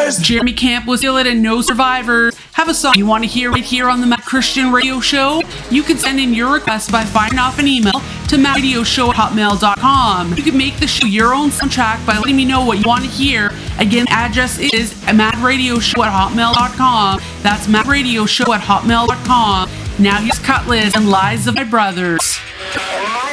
Survivors. Jeremy Camp was ill and no survivors. Have a song you want to hear right here on the Matt Christian Radio Show? You can send in your request by firing off an email to mattradioshow@hotmail.com. You can make the show your own soundtrack by letting me know what you want to hear. Again, the address is mattradioshow@hotmail.com. That's mattradioshow@hotmail.com. Now here's Cutlass and Lies of My Brothers.